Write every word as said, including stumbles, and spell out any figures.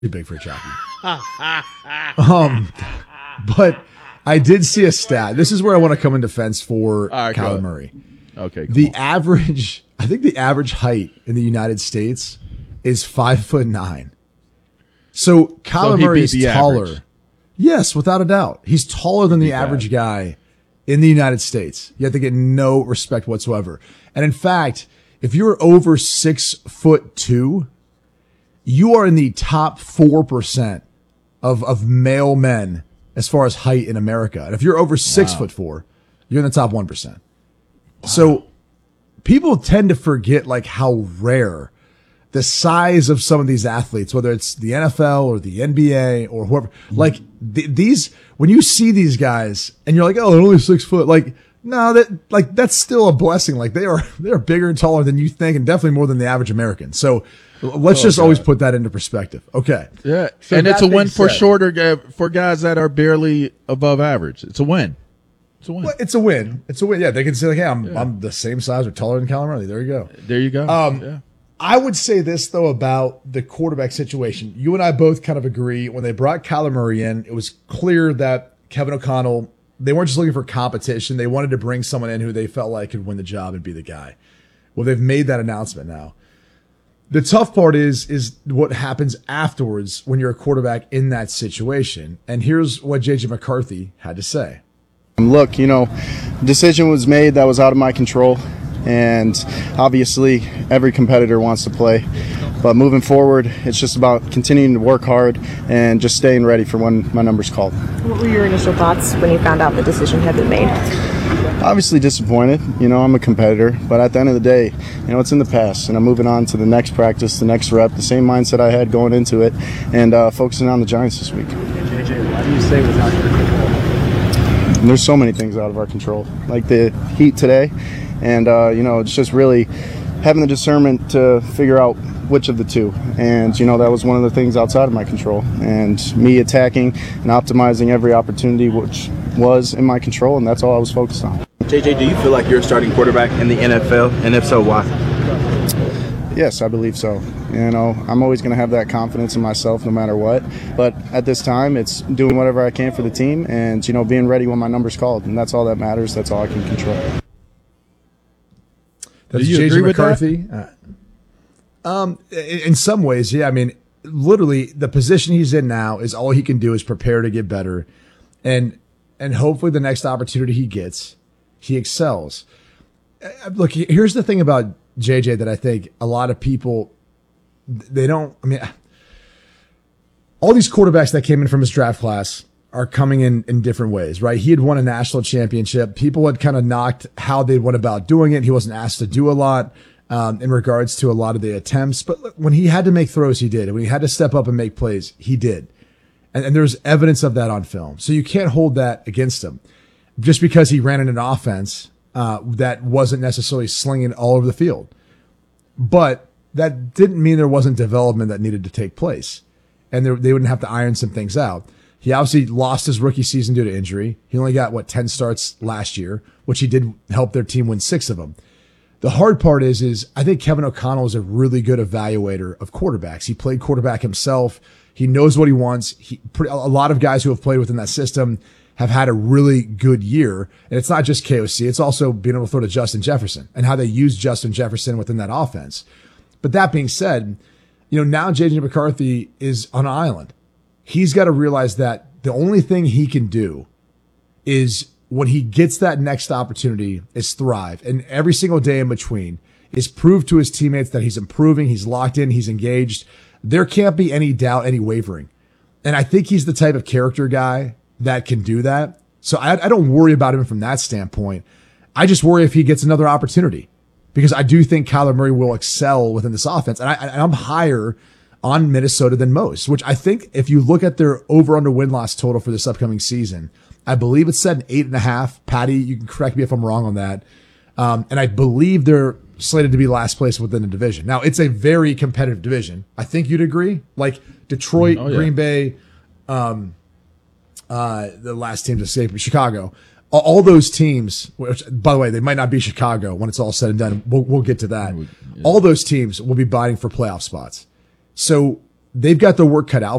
too big for a jockey. um, but I did see a stat. This is where I want to come in defense for right, Kyler Murray. Okay. The on. average, I think the average height in the United States is five foot nine. So Kyler so Murray is taller. Average. Yes, without a doubt. He's taller than the average bad. guy in the United States. You have to get no respect whatsoever. And in fact, if you're over six foot two, you are in the top four percent of, of male men as far as height in America. And if you're over six wow. foot four, you're in the top one percent. Wow. So people tend to forget like how rare the size of some of these athletes, whether it's the N F L or the N B A or whoever, like th- these, when you see these guys and you're like, oh, they're only six foot, like, no, that, like, that's still a blessing. Like they are, they're bigger and taller than you think and definitely more than the average American. So let's oh, just God. always put that into perspective. Okay. Yeah. So and it's a win for said, shorter, for guys that are barely above average. It's a win. It's a win. Well, it's a win. It's a win. Yeah. They can say like, hey, I'm, yeah. I'm the same size or taller than Kyler Murray. There you go. There you go. Um, yeah. I would say this, though, about the quarterback situation. You and I both kind of agree. When they brought Kyler Murray in, it was clear that Kevin O'Connell, they weren't just looking for competition. They wanted to bring someone in who they felt like could win the job and be the guy. Well, they've made that announcement now. The tough part is, is what happens afterwards when you're a quarterback in that situation. And here's what J J McCarthy had to say. Look, you know, decision was made that was out of my control. And obviously every competitor wants to play, but moving forward it's just about continuing to work hard and just staying ready for when my number's called. What were your initial thoughts when you found out the decision had been made? Obviously disappointed. You know, I'm a competitor, but at the end of the day, you know, it's in the past and I'm moving on to the next practice, the next rep, the same mindset I had going into it, and uh, focusing on the Giants this week. J J, why do you say it was out of your control? And there's so many things out of our control, like the heat today. And, uh, you know, it's just really having the discernment to figure out which of the two. And, you know, that was one of the things outside of my control. And me attacking and optimizing every opportunity which was in my control, and that's all I was focused on. J J, do you feel like you're a starting quarterback in the N F L? And if so, why? Yes, I believe so. You know, I'm always going to have that confidence in myself no matter what. But at this time, it's doing whatever I can for the team and, you know, being ready when my number's called. And that's all that matters. That's all I can control. That's Do you J J agree McCarthy. with that? Uh, um, in, in some ways, yeah. I mean, literally, the position he's in now is all he can do is prepare to get better, and and hopefully the next opportunity he gets, he excels. Uh, look, here's the thing about J J that I think a lot of people they don't. I mean, all these quarterbacks that came in from his draft class are coming in in different ways, right? He had won a national championship. People had kind of knocked how they went about doing it. He wasn't asked to do a lot um, in regards to a lot of the attempts. But look, when he had to make throws, he did. And when he had to step up and make plays, he did. And, and there's evidence of that on film. So you can't hold that against him. Just because he ran in an offense uh, that wasn't necessarily slinging all over the field. But that didn't mean there wasn't development that needed to take place. And there, they wouldn't have to iron some things out. He obviously lost his rookie season due to injury. He only got, what, ten starts last year, which he did help their team win six of them. The hard part is, is I think Kevin O'Connell is a really good evaluator of quarterbacks. He played quarterback himself. He knows what he wants. He, a lot of guys who have played within that system have had a really good year. And it's not just K O C. It's also being able to throw to Justin Jefferson and how they use Justin Jefferson within that offense. But that being said, you know, now J J McCarthy is on an island. He's got to realize that the only thing he can do is when he gets that next opportunity is thrive. And every single day in between is prove to his teammates that he's improving. He's locked in. He's engaged. There can't be any doubt, any wavering. And I think he's the type of character guy that can do that. So I, I don't worry about him from that standpoint. I just worry if he gets another opportunity because I do think Kyler Murray will excel within this offense. And I, I'm higher on Minnesota than most, which I think if you look at their over under win loss total for this upcoming season, I believe it's set at eight and a half. Patty, you can correct me if I'm wrong on that. Um, and I believe they're slated to be last place within the division. Now it's a very competitive division. I think you'd agree. Like Detroit, oh, yeah. Green Bay, um, uh, the last team to escape, Chicago. All, all those teams, which by the way, they might not be Chicago when it's all said and done. We'll, we'll get to that. Yeah. All those teams will be biting for playoff spots. So they've got their work cut out